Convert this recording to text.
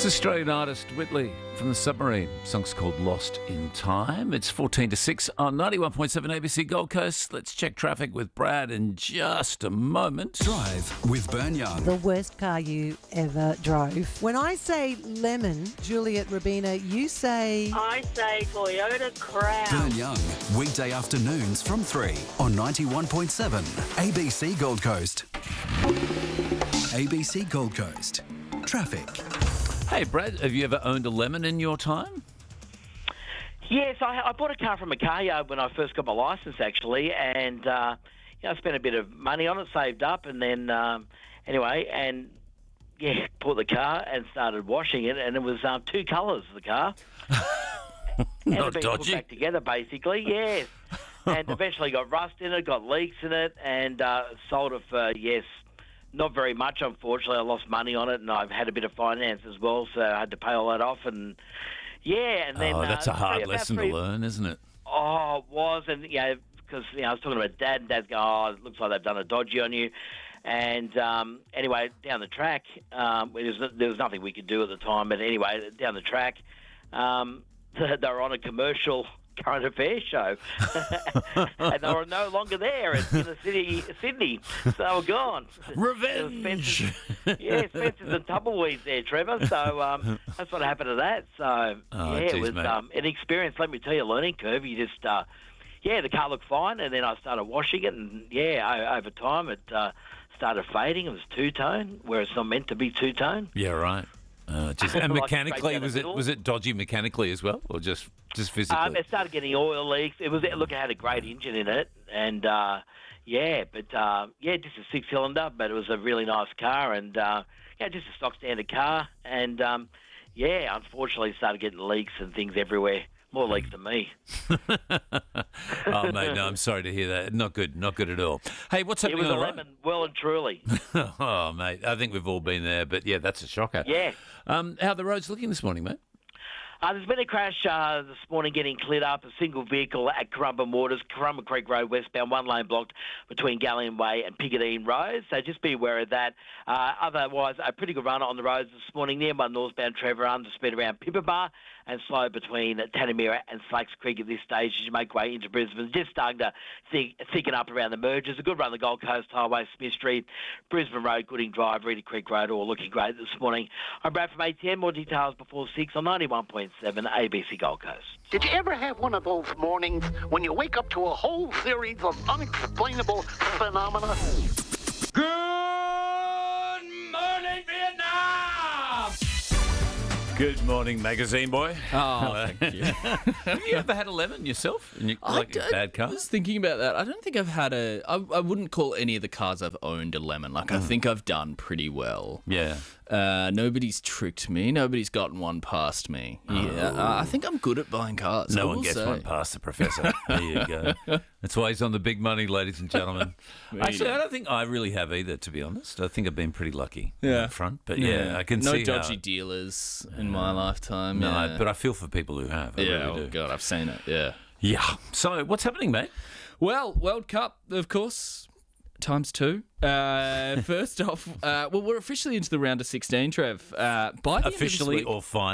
It's Australian artist Whitley from The Submarine. The song's called Lost in Time. It's 14 to 6 on 91.7 ABC Gold Coast. Let's check traffic with Brad in just a moment. Drive with Burn Young. The worst car you ever drove. When I say lemon, Juliet Rabina, you say... I say Toyota Crown. Burn Young, weekday afternoons from 3 on 91.7 ABC Gold Coast. ABC Gold Coast. Traffic. Hey, Brad, have you ever owned a lemon in your time? Yes, I bought a car from a car yard when I first got my licence, actually, and I spent a bit of money on it, saved up, and then bought the car and started washing it, and it was two colours, the car. Not been dodgy. put back together, basically, yes. And eventually got rust in it, got leaks in it, and sold it for, not very much, unfortunately. I lost money on it, and I've had a bit of finance as well, so I had to pay all that off. And and then that's a hard lesson to learn, isn't it? Oh, it was, and because I was talking to my dad, and Dad's going, "Oh, it looks like they've done a dodgy on you." And anyway, down the track, there was nothing we could do at the time, but anyway, down the track, they were on a commercial current affairs show, and they were no longer there in the city, Sydney. So they were gone. Revenge. Fences and tumbleweeds there, Trevor. So that's what happened to that. So it was an experience. Let me tell you, a learning curve. You just the car looked fine, and then I started washing it, and over time it started fading. It was two-tone, where it's not meant to be two-tone. Yeah, right. And mechanically, was it dodgy mechanically as well, or just physically? It started getting oil leaks. It had a great engine in it, and just a six-cylinder, but it was a really nice car, and just a stock standard car, and unfortunately, it started getting leaks and things everywhere. More leaks than me. Oh, mate, no, I'm sorry to hear that. Not good at all. Hey, what's happening? It was a lemon, well and truly. Oh, mate, I think we've all been there, but that's a shocker. Yeah. How are the roads looking this morning, mate? There's been a crash this morning getting cleared up. A single vehicle at Currumbin Waters, Currumbin Creek Road westbound, one lane blocked between Galleon Way and Piccadine Road. So just be aware of that. Otherwise, a pretty good run on the roads this morning. Nearby northbound Trevor, under speed around Pippa and slow between Tanamira and Slacks Creek at this stage as you make way into Brisbane. Just starting to thicken up around the mergers. A good run the Gold Coast Highway, Smith Street, Brisbane Road, Gooding Drive, Reedy Creek Road, all looking great this morning. I'm Brad from ATN. More details before 6 on 91.7 ABC Gold Coast. Did you ever have one of those mornings when you wake up to a whole series of unexplainable phenomena? Good morning, Vietnam! Good morning, magazine boy. Oh, thank you. Have you ever had a lemon yourself? A bad car? I was thinking about that. I don't think I've had I wouldn't call any of the cars I've owned a lemon. I think I've done pretty well. Yeah. Nobody's tricked me. Nobody's gotten one past me. Yeah, I think I'm good at buying cars. No one gets one past the professor. There you go. That's why he's on the big money, ladies and gentlemen. Actually, I don't think I really have either, to be honest. I think I've been pretty lucky on that front. But I can see no dodgy dealers in my lifetime. No, but I feel for people who have. I really do. God, I've seen it. Yeah. Yeah. So what's happening, mate? Well, World Cup, of course. ×2. First off, we're officially into the round of 16, Trev. By the officially end of this week, or